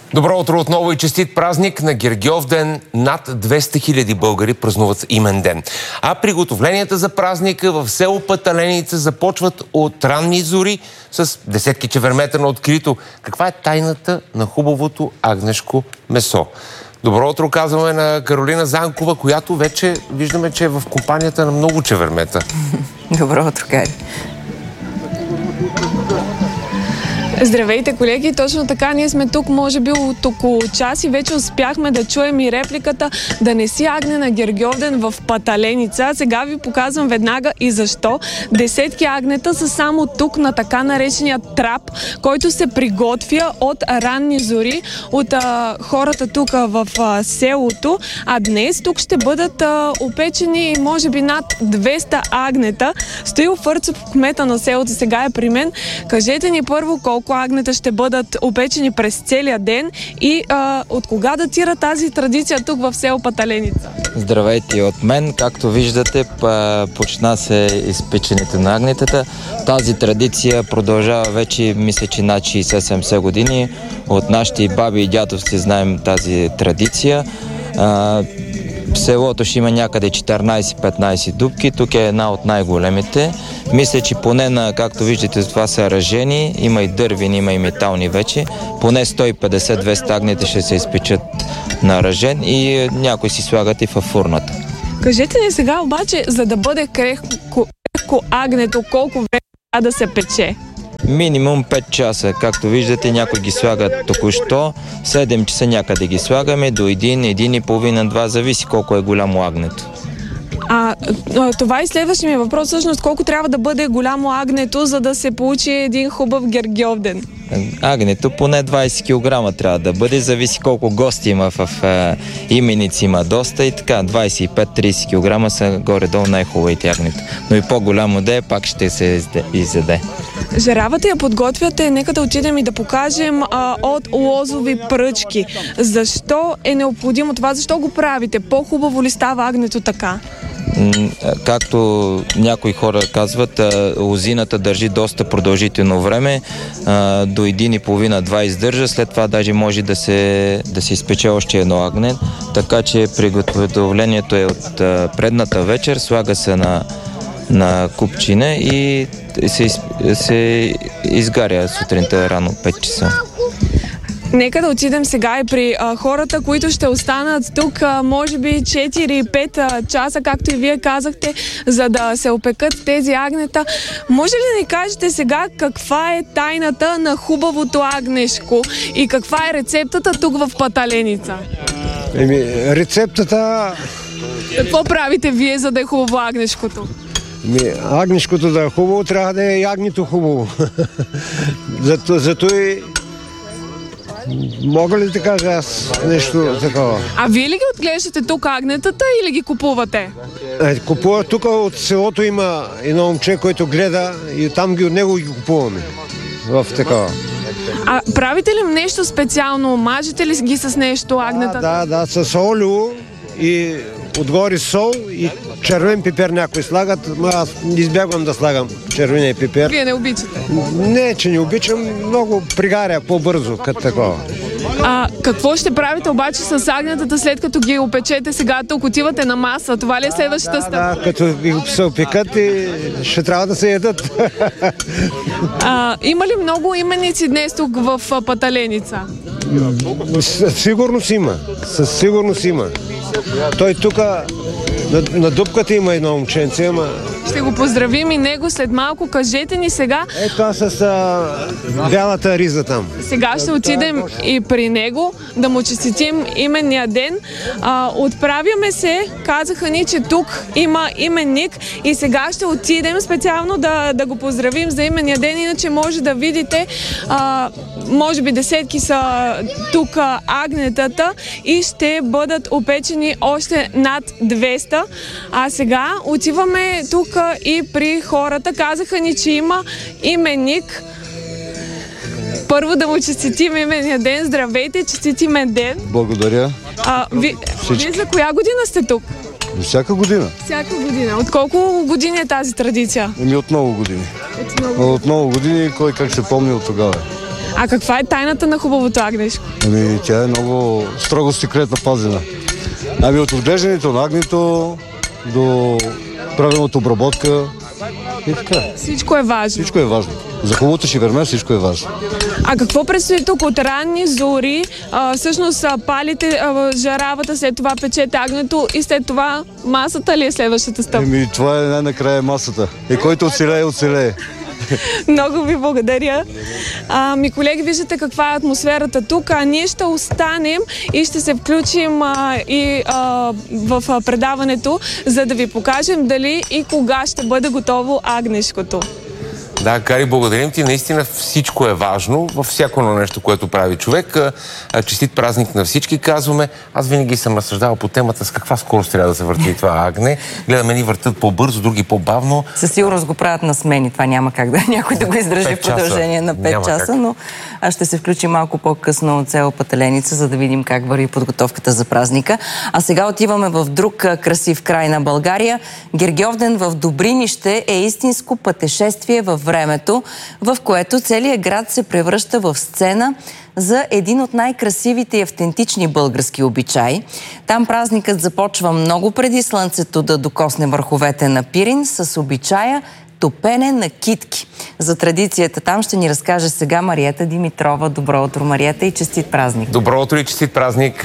Добро утро отново и честит празник на Гергьовден. Над 200 000 българи празнуват имен ден. А приготовленията за празника в село Паталеница започват от ранни зори с десетки чевермета на открито. Каква е тайната на хубавото агнешко месо? Добро утро казваме на Каролина Занкова, която вече виждаме, че е в компанията на много чевермета. Добро утро, Кари. Здравейте, колеги! Точно така, ние сме тук, може би от около час и вече успяхме да чуем и репликата "Да не си агне на Гергьовден" в Паталеница. Сега ви показвам веднага и защо. Десетки агнета са само тук на така наречения трап, който се приготвя от ранни зори от хората тук в селото. А днес тук ще бъдат опечени може би над 200 агнета. Стоил Фърцов, кмета на селото, сега е при мен. Кажете ни първо колко агнета ще бъдат опечени през целия ден и от кога датира тази традиция тук в село Паталеница? Здравейте от мен. Както виждате, почна се изпеченето на агнетата. Тази традиция продължава вече, мисля, че над 60-70 години. От нашите баби и дядовци знаем тази традиция. В селото ще има някъде 14-15 дупки. Тук е една от най-големите. Мисля, че поне както виждате, това са ръжени. Има и дървени, има и метални вече. Поне 150-200 агнета ще се изпечат на ръжен и някои си слагат и във фурната. Кажете ни сега обаче, за да бъде крехко агнето, колко време трябва да се пече? Минимум 5 часа. Както виждате, някои ги слагат току-що. 7 часа някъде ги слагаме, до 1,5-2, зависи колко е голямо агнето. Това и следващия ми въпрос, всъщност, колко трябва да бъде голямо агнето, за да се получи един хубав Гергьовден? Агнето поне 20 кг трябва да бъде, зависи колко гости има в именици, има доста и така, 25-30 кг са горе-долу най-хубавите агнета. Но и по-голямо да е, пак ще се изяде. Жаравата я подготвяте, нека да отидем и да покажем от лозови пръчки. Защо е необходимо това? Защо го правите? По-хубаво ли става агнето така? Както някои хора казват, лозината държи доста продължително време, до 1,5-2 издържа, след това даже може да се изпече още едно агне, така че приготовлението е от предната вечер, слага се на купчина и се изгаря сутринта рано 5 часа. Нека да отидем сега и при хората, които ще останат тук, може би 4-5 часа, както и вие казахте, за да се опекат тези агнета. Може ли да ни кажете сега каква е тайната на хубавото агнешко и каква е рецептата тук в Паталеница? Рецептата... Какво правите вие, за да е хубаво агнешкото? Агнешкото да е хубаво, трябва да е ягнето хубаво. Зато и... Мога ли да кажа аз нещо такова? А вие ли ги отглеждате тук агнетата или ги купувате? Купува тук от селото, има едно момче, който гледа и там от него ги купуваме. В такова. А правите ли нещо специално? Мажете ли ги с нещо агнетата? Да, с олио и отгоре сол и червен пипер някои слагат. Аз избягвам да слагам червения пипер. Вие не обичате? Не, че не обичам, много пригаря по-бързо, като такова. Какво ще правите обаче с агнетата, след като ги опечете сега тук, отивате на маса? Това ли е следващата стъпка? Да, като ги се опекат и ще трябва да се ядат. Има ли много именици днес тук в Паталеница? Със сигурност има. Той тук на дупката има едно момченце, ама... Ще го поздравим и него след малко. Кажете ни сега... Това с бялата риза там. Сега ще отидем и при него да му честитим именния ден. Отправяме се, казаха ни, че тук има именник и сега ще отидем специално да го поздравим за именния ден, иначе може да видите, може би десетки са тук агнетата и ще бъдат опечени още над 200. А сега отиваме тук и при хората. Казаха ни, че има именник. Първо да му честитим именния ден. Здравейте, честит имен ден. Благодаря. Вие за коя година сте тук? Всяка година. Всяка година. От колко години е тази традиция? От много години. От много години, кой как се помни от тогава. А каква е тайната на хубавото агнешко? Ами, тя е много строго секретно пазена. Ами, от отглеждането на агнето до правилната обработка и така. Всичко е важно. Всичко е важно. За хубавото шеверме всичко е важно. А какво предстои тук от ранни зори? Всъщност палите жаравата, след това печете агнето и след това масата ли е следващата стъпка? Еми, това е най-накрая масата. И който оцелее, оцелее. Много ви благодаря. Ми колеги, виждате каква е атмосферата тук. Ние ще останем и ще се включим в предаването, за да ви покажем дали и кога ще бъде готово агнешкото. Да, Кари, благодарим ти. Наистина всичко е важно във всяко едно нещо, което прави човек. Честит празник на всички, казваме. Аз винаги съм разсъждавал по темата с каква скорост трябва да се върти това агне. Гледаме ни въртат по-бързо, други по-бавно. Със сигурност го правят на смени. Това няма как да някой да го издържи в продължение на 5 часа, но аз ще се включим малко по-късно от село Пателеница, за да видим как върви подготовката за празника. А сега отиваме в друг красив край на България. Гергьовден в Добринище е истинско пътешествие във времето, в което целият град се превръща в сцена за един от най-красивите и автентични български обичаи. Там празникът започва много преди слънцето да докосне върховете на Пирин с обичая топене на китки. За традицията там ще ни разкаже сега Мариета Димитрова. Добро утро, Мариета, и честит празник! Добро утро и честит празник!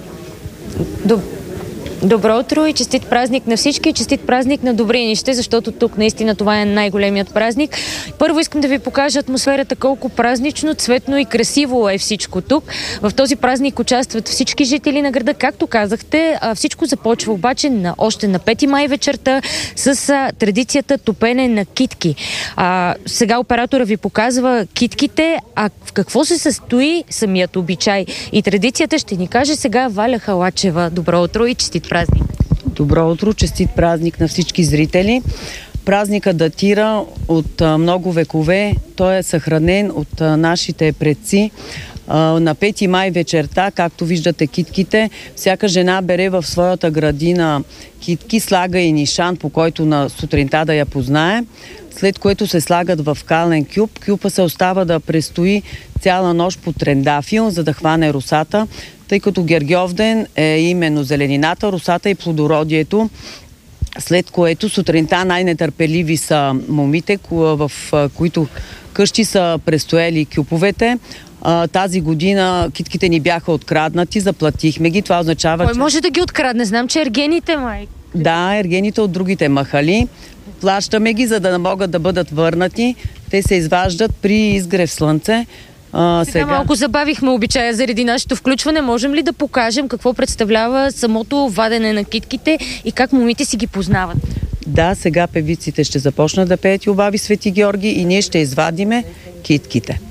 Добро утро и честит празник на всички и честит празник на Добринище, защото тук наистина това е най-големият празник. Първо искам да ви покажа атмосферата, колко празнично, цветно и красиво е всичко тук. В този празник участват всички жители на града, както казахте. Всичко започва обаче още на 5 май вечерта с традицията топене на китки. Сега оператора ви показва китките, а в какво се състои самият обичай и традицията ще ни каже сега Валя Халачева. Добро утро и честит празник! Добро утро, честит празник на всички зрители. Празника датира от много векове. Той е съхранен от нашите предци. На 5 май вечерта, както виждате китките, всяка жена бере в своята градина китки, слага и нишан, по който на сутринта да я познае, след което се слагат в кален кюп. Кюпа се остава да престои цяла нощ по трендафил, за да хване росата, тъй като Гергьовден е именно зеленината, росата и плодородието, след което сутринта най-нетърпеливи са момите, в които къщи са престояли кюповете. Тази година китките ни бяха откраднати, заплатихме ги. Това означава, Кой може да ги открадне? Знам, че ергените, май. Да, ергените от другите махали. Плащаме ги, за да могат да бъдат върнати. Те се изваждат при изгрев слънце. Сега малко забавихме обичая заради нашето включване. Можем ли да покажем какво представлява самото вадене на китките и как момите си ги познават? Да, сега певиците ще започнат да пеят и обави Свети Георги и ние ще извадиме китките.